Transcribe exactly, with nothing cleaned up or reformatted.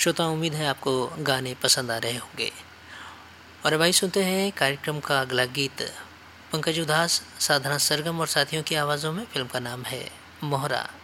श्रोता, उम्मीद है आपको गाने पसंद आ रहे होंगे। और भाई सुनते हैं कार्यक्रम का अगला गीत पंकज उधास, साधना सरगम और साथियों की आवाज़ों में। फिल्म का नाम है मोहरा।